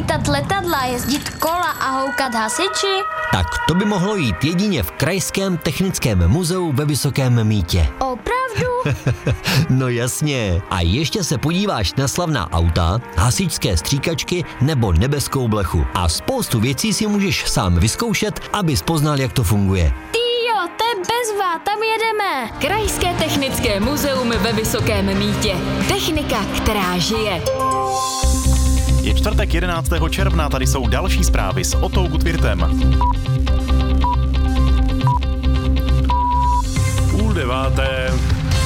lítat letadla, jezdit kola a houkat hasiči? Tak to by mohlo jít jedině v Krajském technickém muzeu ve Vysokém Mýtě. Opravdu? No jasně. A ještě se podíváš na slavná auta, hasičské stříkačky nebo nebeskou blechu. A spoustu věcí si můžeš sám vyzkoušet, abys poznal, jak to funguje. Týjo, to je bezva, tam jedeme. Krajské technické muzeum ve Vysokém Mýtě. Technika, která žije. Je čtvrtek 11. června, tady jsou další zprávy s Otou Gutwirtem. 8:30.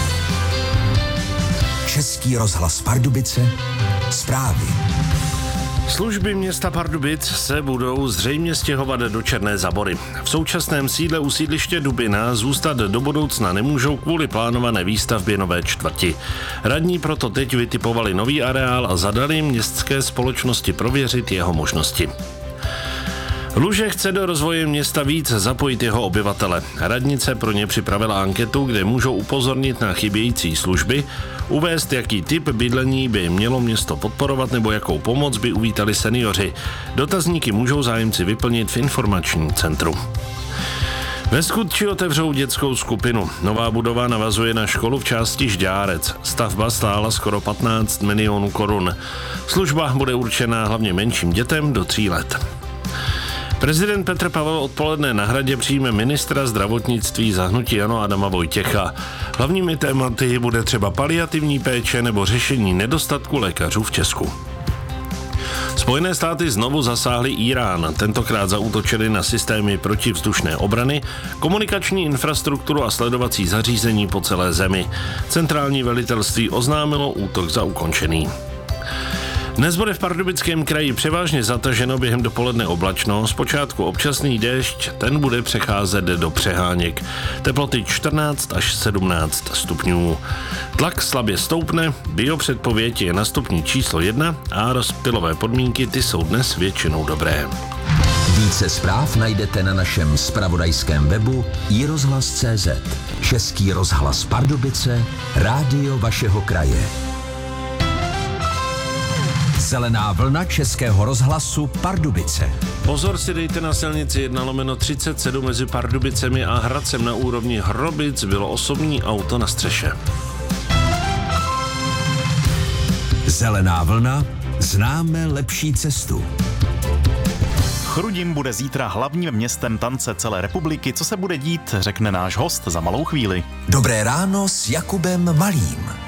Český rozhlas Pardubice, zprávy. Služby města Pardubic se budou zřejmě stěhovat do Černé Zabory. V současném sídle u sídliště Dubina zůstat do budoucna nemůžou kvůli plánované výstavbě nové čtvrti. Radní proto teď vytipovali nový areál a zadali městské společnosti prověřit jeho možnosti. Luže chce do rozvoje města víc zapojit jeho obyvatele. Radnice pro ně připravila anketu, kde můžou upozornit na chybějící služby, uvést, jaký typ bydlení by mělo město podporovat nebo jakou pomoc by uvítali seniori. Dotazníky můžou zájemci vyplnit v informačním centru. Ve Skutči otevřou dětskou skupinu. Nová budova navazuje na školu v části Žďárec. Stavba stála skoro 15 milionů korun. Služba bude určená hlavně menším dětem do 3 let. Prezident Petr Pavel odpoledne na Hradě přijme ministra zdravotnictví za hnutí ANO Adama Vojtěcha. Hlavními tématy bude třeba paliativní péče nebo řešení nedostatku lékařů v Česku. Spojené státy znovu zasáhly Írán, tentokrát zaútočili na systémy protivzdušné obrany, komunikační infrastrukturu a sledovací zařízení po celé zemi. Centrální velitelství oznámilo útok za ukončený. Dnes bude v Pardubickém kraji převážně zataženo, během dopoledne oblačno, zpočátku občasný déšť, ten bude přecházet do přeháněk. Teploty 14 až 17 stupňů. Tlak slabě stoupne, biopředpověď je na stupni číslo 1 a rozptylové podmínky ty jsou dnes většinou dobré. Více zpráv najdete na našem zpravodajském webu iRozhlas.cz. Český rozhlas Pardubice, rádio vašeho kraje. Zelená vlna Českého rozhlasu Pardubice. Pozor si dejte na silnici 1/37 mezi Pardubicemi a Hradcem na úrovni Hrobic bylo osobní auto na střeše. Zelená vlna, známe lepší cestu. Chrudim bude zítra hlavním městem tance celé republiky. Co se bude dít, řekne náš host za malou chvíli. Dobré ráno s Jakubem Malým.